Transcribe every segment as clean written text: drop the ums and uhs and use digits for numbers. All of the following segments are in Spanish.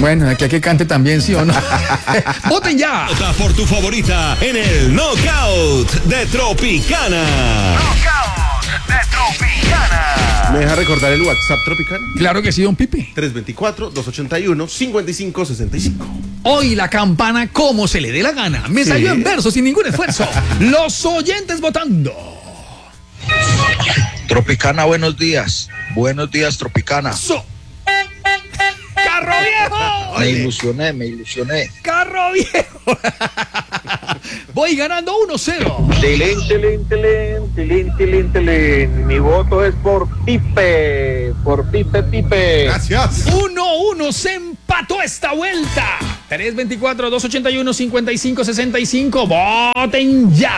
Bueno, aquí a que cante también, ¿sí o no? ¡Voten ya! Vota por tu favorita en el Knockout de Tropicana. Knockout de Tropicana. ¿Me deja recordar el WhatsApp Tropicana? Claro que sí, don Pipe. 324-281-5565. Hoy la campana como se le dé la gana. Me salió en verso sin ningún esfuerzo. Los oyentes votando. Tropicana, buenos días. Buenos días, Tropicana. ¡Carro viejo! Me ilusioné. ¡Carro viejo! Voy ganando 1-0. Tilín. Mi voto es por Pipe. Gracias. 1-1 se empató esta vuelta. 324-281-5565. ¡Voten ya!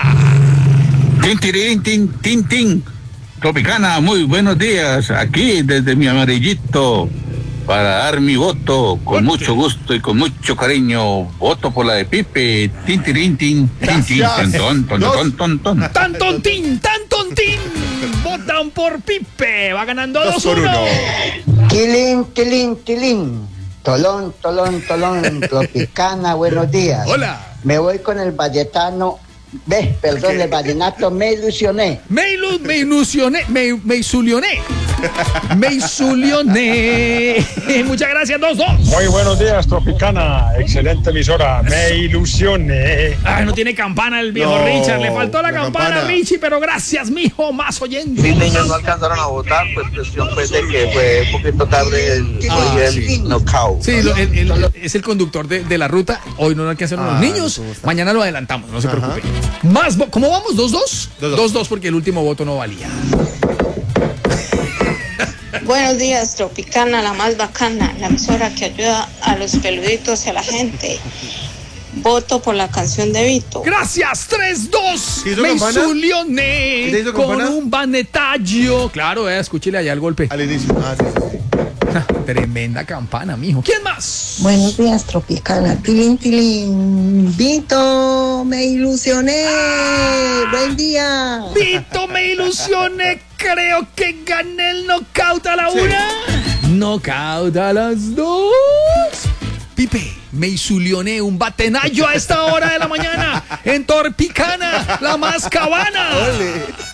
Tin. Tropicana, muy buenos días. Aquí desde mi amarillito para dar mi voto con mucho gusto y con mucho cariño. Voto por la de Pipe. Tin. Gracias. Ton. ¡Tan tontín! Votan por Pipe. Va ganando 2-1. Tilín. Tolón. Tropicana, buenos días. Hola. Me voy con el valletano. El vallenato, me ilusioné. Me ilusioné. Muchas gracias, 2-2. Muy buenos días, Tropicana. Excelente emisora. Me ilusioné. Ay, no tiene campana el viejo No, Richard. Le faltó la la campana, campana. Richie, pero gracias, mijo, más oyentes. Mis niños no alcanzaron a votar, pues presión pues de que fue un poquito tarde el knockout. Sí, es el conductor de la ruta. Hoy no alcanzaron los niños. Mañana lo adelantamos, no se preocupe. ¿Cómo vamos? ¿2-2? 2-2 porque el último voto no valía. Buenos días, Tropicana, la más bacana, la emisora que ayuda a los peluditos y a la gente. Voto por la canción de Vito. Gracias, 3-2. ¿Hizo Me campana? ilusioné ¿Hizo con campana? un banetaggio. Claro, escúchele allá el golpe. Al inicio. Sí. Tremenda campana, mijo. ¿Quién más? Buenos días, Tropicana. Tilín. Vito, me ilusioné. Buen día. Vito, me ilusioné. Creo que gané el knockout a la una. Knockout a las 2. Pipe, me ilusioné un batenayo a esta hora de la mañana en Tropicana, la más cabana.